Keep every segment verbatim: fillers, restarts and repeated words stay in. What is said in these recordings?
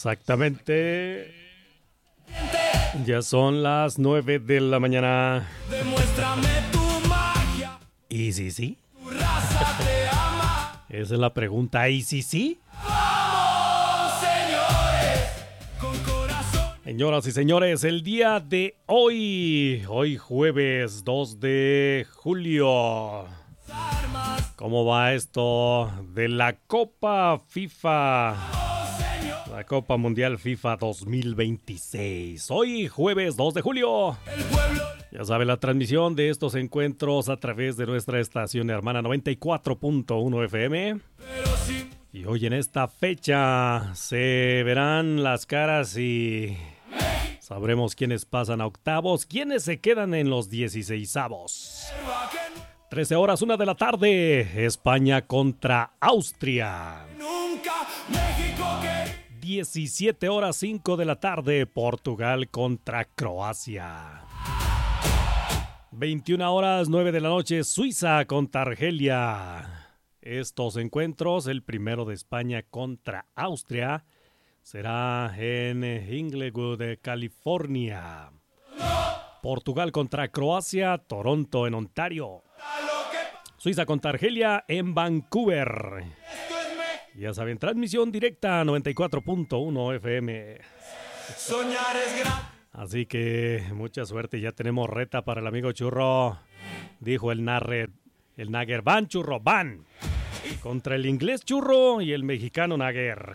Exactamente. Ya son las nueve de la mañana. Demuéstrame tu magia. ¿Y si sí? Tu raza te ama. Esa es la pregunta. ¿Y si sí? Vamos, señores, con corazón. Señoras y señores, el día de hoy, hoy jueves dos de julio. ¿Cómo va esto de la Copa FIFA? La Copa Mundial FIFA dos mil veintiséis. Hoy jueves dos de julio. Ya sabe, la transmisión de estos encuentros a través de nuestra estación hermana noventa y cuatro punto uno F M. Y hoy en esta fecha se verán las caras y sabremos quiénes pasan a octavos, quiénes se quedan en los dieciseisavos. trece horas, una de la tarde, España contra Austria. Nunca México que... diecisiete horas, cinco de la tarde, Portugal contra Croacia. veintiuna horas, nueve de la noche, Suiza contra Argelia. Estos encuentros, el primero de España contra Austria, será en Inglewood, California. Portugal contra Croacia, Toronto en Ontario. Suiza contra Argelia en Vancouver. Ya saben, transmisión directa noventa y cuatro punto uno F M. Soñar es gran. Así que mucha suerte, ya tenemos reta para el amigo Churro. Dijo el Narre, el Nagger, van Churro, van. Contra el inglés Churro y el mexicano Nagger.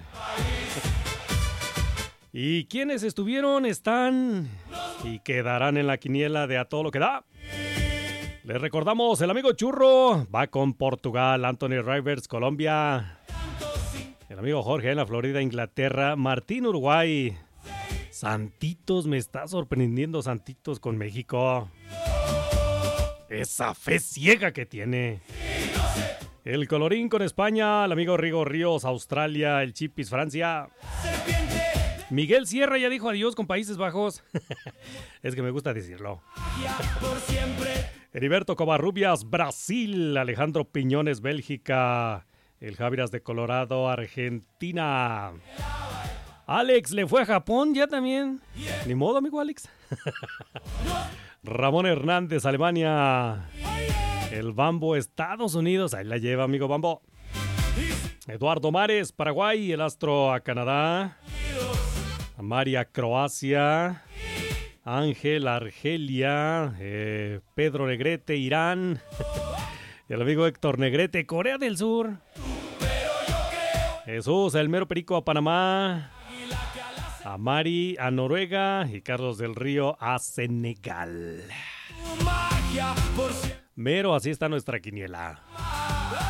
¿Y quiénes estuvieron, están y quedarán en la quiniela de A Todo Lo Que Da? Les recordamos, el amigo Churro va con Portugal, Anthony Rivers, Colombia. El amigo Jorge en la Florida, Inglaterra, Martín, Uruguay. Santitos, me está sorprendiendo Santitos con México. Esa fe ciega que tiene. El Colorín con España, el amigo Rigo Ríos, Australia, el Chipis, Francia. Miguel Sierra ya dijo adiós con Países Bajos. Es que me gusta decirlo. Heriberto Covarrubias, Brasil. Alejandro Piñones, Bélgica. El Javiras de Colorado, Argentina. Alex le fue a Japón ya también. Ni modo, amigo Alex. Ramón Hernández, Alemania. El Bambo, Estados Unidos. Ahí la lleva, amigo Bambo. Eduardo Mares, Paraguay. El Astro a Canadá. María, Croacia. Ángel, Argelia. Eh, Pedro Negrete, Irán. El amigo Héctor Negrete, Corea del Sur. Jesús, el mero perico a Panamá. A Mari, a Noruega. Y Carlos del Río a Senegal. Mero, así está nuestra quiniela.